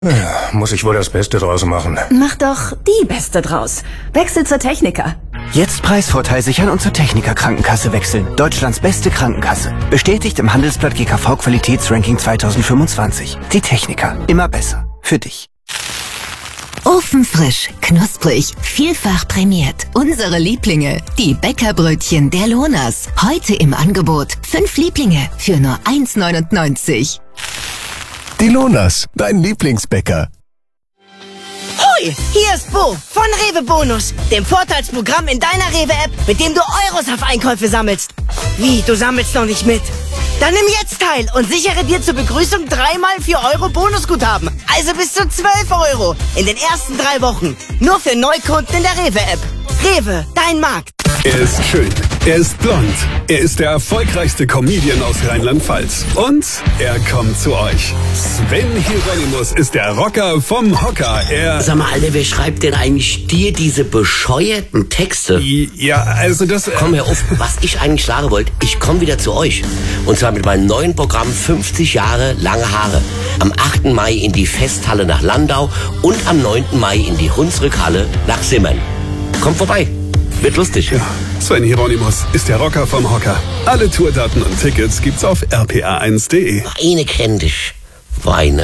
Ja, muss ich wohl das Beste draus machen. Mach doch die Beste draus. Wechsel zur Techniker. Jetzt Preisvorteil sichern und zur Techniker Krankenkasse wechseln. Deutschlands beste Krankenkasse. Bestätigt im Handelsblatt GKV Qualitätsranking 2025. Die Techniker. Immer besser. Für dich. Ofenfrisch, knusprig, vielfach prämiert. Unsere Lieblinge, die Bäckerbrötchen der Lohners. Heute im Angebot 5 Lieblinge für nur 1,99. Die Lohners, dein Lieblingsbäcker. Hoi, hier ist Bo von Rewe Bonus, dem Vorteilsprogramm in deiner Rewe-App, mit dem du Euros auf Einkäufe sammelst. Wie, du sammelst noch nicht mit? Dann nimm jetzt teil und sichere dir zur Begrüßung 3x 4 Euro Bonusguthaben. Also bis zu 12 Euro in den ersten 3 Wochen. Nur für Neukunden in der Rewe-App. Rewe, dein Markt. Er ist schön, er ist blond, er ist der erfolgreichste Comedian aus Rheinland-Pfalz. Und er kommt zu euch. Sven Hieronymus ist der Rocker vom Hocker. Sag mal, Alter, wer schreibt denn eigentlich dir diese bescheuerten Texte? Ja, also das... Komm hör auf, was ich eigentlich sagen wollte, ich komme wieder zu euch. Und zwar mit meinem neuen Programm 50 Jahre lange Haare. Am 8. Mai in die Festhalle nach Landau und am 9. Mai in die Hunsrückhalle nach Simmern. Kommt vorbei. Wird lustig. Ja, Sven Hieronymus ist der Rocker vom Hocker. Alle Tourdaten und Tickets gibt's auf rpa1.de. Weine kenn dich. Weine.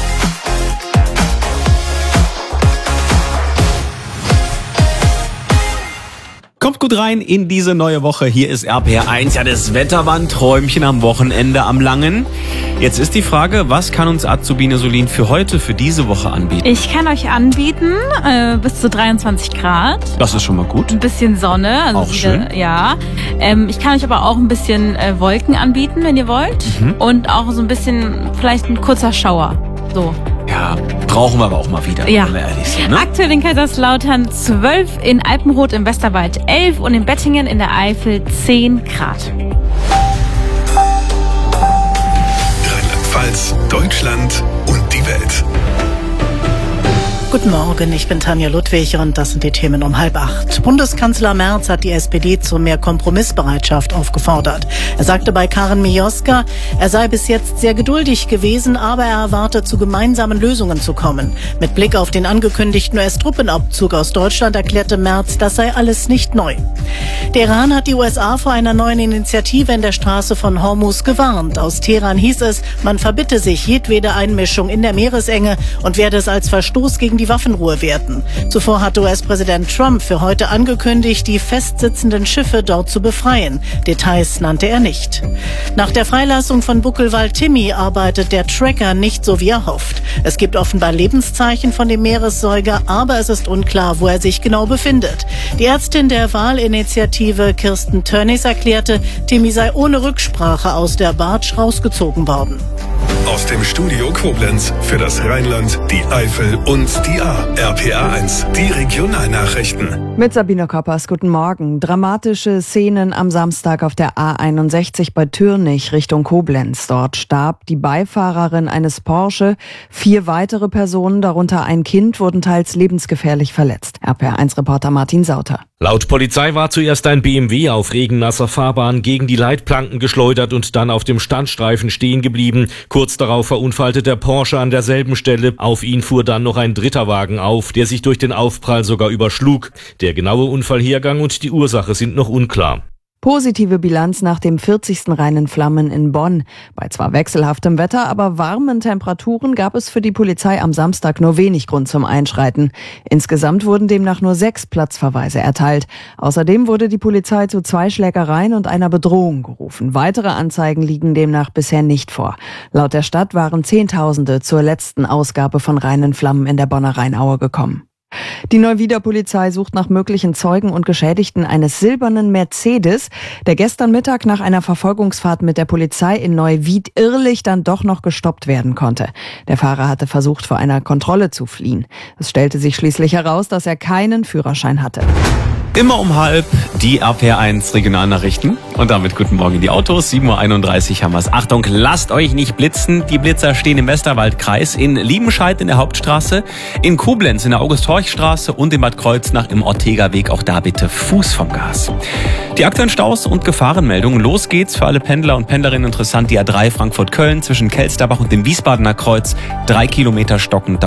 Kommt gut rein in diese neue Woche. Hier ist RPR1. Ja, das Wetter war ein Träumchen am Wochenende am Langen. Jetzt ist die Frage, was kann uns Azubine Solin für heute, für diese Woche anbieten? Ich kann euch anbieten bis zu 23 Grad. Das ist schon mal gut. Ein bisschen Sonne. Also auch schön. Ja. Ich kann euch aber auch ein bisschen Wolken anbieten, wenn ihr wollt. Und auch so ein bisschen, vielleicht ein kurzer Schauer. So. Ja, brauchen wir aber auch mal wieder, wenn wir ehrlich sind. Ne? Aktuell in Kaiserslautern 12, in Alpenrot im Westerwald 11 und in Bettingen in der Eifel 10 Grad. Rheinland-Pfalz, Deutschland und die Welt. Guten Morgen, ich bin Tanja Ludwig und das sind die Themen um 7:30. Bundeskanzler Merz hat die SPD zu mehr Kompromissbereitschaft aufgefordert. Er sagte bei Karin Mioska, er sei bis jetzt sehr geduldig gewesen, aber er erwarte, zu gemeinsamen Lösungen zu kommen. Mit Blick auf den angekündigten US-Truppenabzug aus Deutschland erklärte Merz, das sei alles nicht neu. Der Iran hat die USA vor einer neuen Initiative in der Straße von Hormuz gewarnt. Aus Teheran hieß es, man verbitte sich jedwede Einmischung in der Meeresenge und werde es als Verstoß gegen die Waffenruhe werten. Zuvor hatte US-Präsident Trump für heute angekündigt, die festsitzenden Schiffe dort zu befreien. Details nannte er nicht. Nach der Freilassung von Buckelwald Timmy arbeitet der Tracker nicht so wie er hofft. Es gibt offenbar Lebenszeichen von dem Meeressäuger, aber es ist unklar, wo er sich genau befindet. Die Ärztin der Wahlinitiative Kirsten Tönnies erklärte, Timmy sei ohne Rücksprache aus der Bartsch rausgezogen worden. Aus dem Studio Koblenz für das Rheinland, die Eifel und die A. RPR1, die Regionalnachrichten. Mit Sabine Koppers, guten Morgen. Dramatische Szenen am Samstag auf der A61 bei Türnich Richtung Koblenz. Dort starb die Beifahrerin eines Porsche. 4 weitere Personen, darunter ein Kind, wurden teils lebensgefährlich verletzt. RPR1-Reporter Martin Sauter. Laut Polizei war zuerst ein BMW auf regennasser Fahrbahn gegen die Leitplanken geschleudert und dann auf dem Standstreifen stehen geblieben. Kurz darauf verunfallte der Porsche an derselben Stelle. Auf ihn fuhr dann noch ein dritter Wagen auf, der sich durch den Aufprall sogar überschlug. Der genaue Unfallhergang und die Ursache sind noch unklar. Positive Bilanz nach dem 40. Reinen Flammen in Bonn. Bei zwar wechselhaftem Wetter, aber warmen Temperaturen gab es für die Polizei am Samstag nur wenig Grund zum Einschreiten. Insgesamt wurden demnach nur 6 Platzverweise erteilt. Außerdem wurde die Polizei zu 2 Schlägereien und einer Bedrohung gerufen. Weitere Anzeigen liegen demnach bisher nicht vor. Laut der Stadt waren Zehntausende zur letzten Ausgabe von Reinen Flammen in der Bonner Rheinaue gekommen. Die Neuwieder-Polizei sucht nach möglichen Zeugen und Geschädigten eines silbernen Mercedes, der gestern Mittag nach einer Verfolgungsfahrt mit der Polizei in Neuwied irrlich dann doch noch gestoppt werden konnte. Der Fahrer hatte versucht, vor einer Kontrolle zu fliehen. Es stellte sich schließlich heraus, dass er keinen Führerschein hatte. Immer um 12:30 die RPR1 Regionalnachrichten. Und damit guten Morgen in die Autos. 7:31 Uhr haben wir es. Achtung, lasst euch nicht blitzen. Die Blitzer stehen im Westerwaldkreis, in Liebenscheid in der Hauptstraße, in Koblenz in der August-Horch-Straße und in Bad Kreuznach im Ortega-Weg. Auch da bitte Fuß vom Gas. Die aktuellen Staus und Gefahrenmeldungen. Los geht's für alle Pendler und Pendlerinnen interessant. Die A3 Frankfurt-Köln zwischen Kelsterbach und dem Wiesbadener Kreuz. 3 Kilometer stockend.